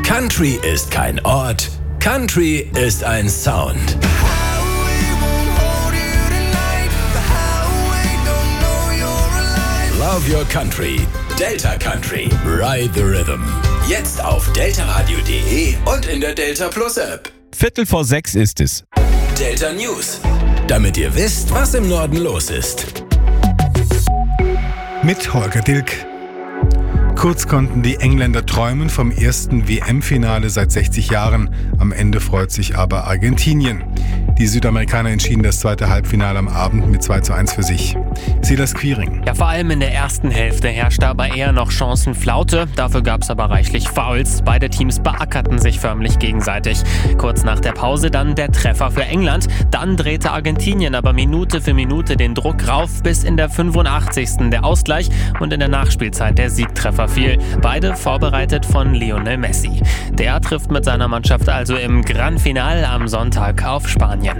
Country ist kein Ort, Country ist ein Sound. Love your country. Delta Country. Ride the Rhythm. Jetzt auf deltaradio.de und in der Delta Plus App. 5:45 ist es. Delta News. Damit ihr wisst, was im Norden los ist. Mit Holger Dilk. Kurz konnten die Engländer träumen vom ersten WM-Finale seit 60 Jahren. Am Ende freut sich aber Argentinien. Die Südamerikaner entschieden das zweite Halbfinale am Abend mit 2:1 für sich. Silas Quiring. Ja, vor allem in der ersten Hälfte herrschte aber eher noch Chancenflaute. Dafür gab es aber reichlich Fouls. Beide Teams beackerten sich förmlich gegenseitig. Kurz nach der Pause dann der Treffer für England. Dann drehte Argentinien aber Minute für Minute den Druck rauf, bis in der 85. der Ausgleich und in der Nachspielzeit der Siegtreffer fiel. Beide vorbereitet von Lionel Messi. Der trifft mit seiner Mannschaft also im Gran Final am Sonntag auf Spanien.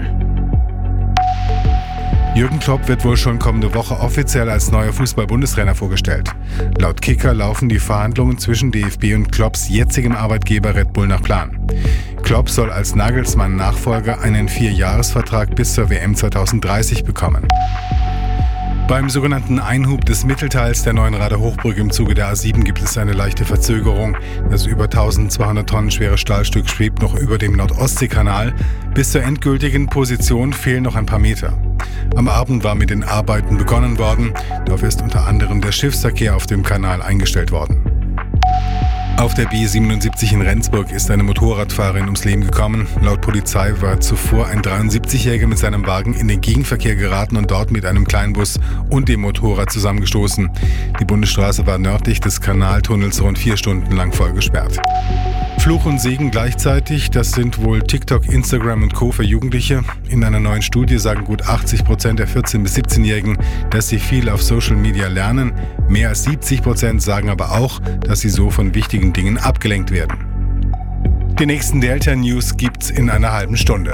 Jürgen Klopp wird wohl schon kommende Woche offiziell als neuer Fußball-Bundestrainer vorgestellt. Laut Kicker laufen die Verhandlungen zwischen DFB und Klopps jetzigem Arbeitgeber Red Bull nach Plan. Klopp soll als Nagelsmann-Nachfolger einen 4-Jahres-Vertrag bis zur WM 2030 bekommen. Beim sogenannten Einhub des Mittelteils der Neuenrader Hochbrücke im Zuge der A7 gibt es eine leichte Verzögerung. Das über 1200 Tonnen schwere Stahlstück schwebt noch über dem Nordostseekanal. Bis zur endgültigen Position fehlen noch ein paar Meter. Am Abend war mit den Arbeiten begonnen worden. Dafür ist unter anderem der Schiffsverkehr auf dem Kanal eingestellt worden. Auf der B77 in Rendsburg ist eine Motorradfahrerin ums Leben gekommen. Laut Polizei war zuvor ein 73-Jähriger mit seinem Wagen in den Gegenverkehr geraten und dort mit einem Kleinbus und dem Motorrad zusammengestoßen. Die Bundesstraße war nördlich des Kanaltunnels rund 4 Stunden lang voll gesperrt. Fluch und Segen gleichzeitig, das sind wohl TikTok, Instagram und Co. für Jugendliche. In einer neuen Studie sagen gut 80% der 14- bis 17-Jährigen, dass sie viel auf Social Media lernen. Mehr als 70% sagen aber auch, dass sie so von wichtigen Dingen abgelenkt werden. Die nächsten Delta News gibt's in einer halben Stunde.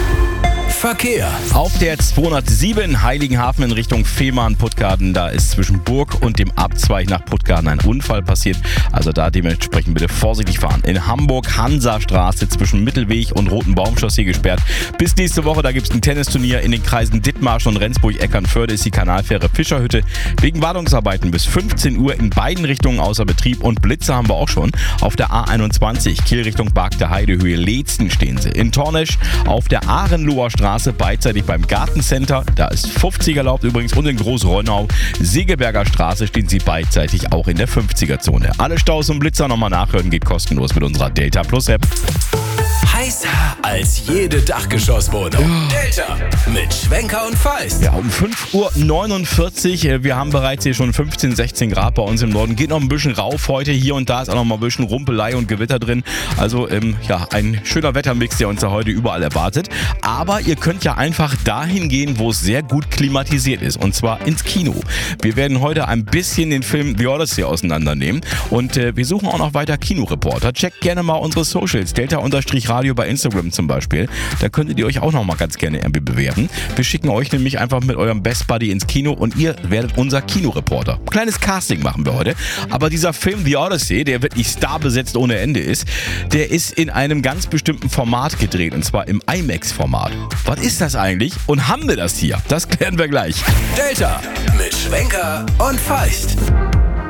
Verkehr. Auf der 207 Heiligenhafen in Richtung Fehmarn-Puttgarden, da ist zwischen Burg und dem Abzweig nach Puttgarden ein Unfall passiert. Also da dementsprechend bitte vorsichtig fahren. In Hamburg Hansastraße zwischen Mittelweg und Roten Baumchaussee gesperrt. Bis nächste Woche, da gibt es ein Tennisturnier in den Kreisen Dithmarschen und Rendsburg-Eckernförde ist die Kanalfähre Fischerhütte. Wegen Wartungsarbeiten bis 15 Uhr in beiden Richtungen außer Betrieb und Blitze haben wir auch schon. Auf der A21 Kiel Richtung Barkter Heidehöhe Leetzen stehen sie. In Tornesch auf der Ahrenloher Straße beidseitig beim Gartencenter, da ist 50 erlaubt übrigens, und in Großronnau Segeberger Straße stehen sie beidseitig auch in der 50er-Zone. Alle Staus und Blitzer nochmal nachhören geht kostenlos mit unserer Delta Plus App. Heißer als jede Dachgeschosswohnung. Delta mit Schwenker und Feist. Ja, um 5:49 Uhr. Wir haben bereits hier schon 15, 16 Grad bei uns im Norden. Geht noch ein bisschen rauf heute. Hier und da ist auch noch mal ein bisschen Rumpelei und Gewitter drin. Also ja, ein schöner Wettermix, der uns da heute überall erwartet. Aber ihr könnt ja einfach dahin gehen, wo es sehr gut klimatisiert ist. Und zwar ins Kino. Wir werden heute ein bisschen den Film The Odyssey auseinandernehmen. Und wir suchen auch noch weiter Kinoreporter. Checkt gerne mal unsere Socials. Delta-Radio bei Instagram zum Beispiel. Da könntet ihr euch auch noch mal ganz gerne irgendwie bewerben. Wir schicken euch nämlich einfach mit eurem Best Buddy ins Kino und ihr werdet unser Kinoreporter. Kleines Casting machen wir heute. Aber dieser Film The Odyssey, der wirklich starbesetzt ohne Ende ist, der ist in einem ganz bestimmten Format gedreht. Und zwar im IMAX-Format. Was ist das eigentlich? Und haben wir das hier? Das klären wir gleich. Delta mit Schwenker und Feist.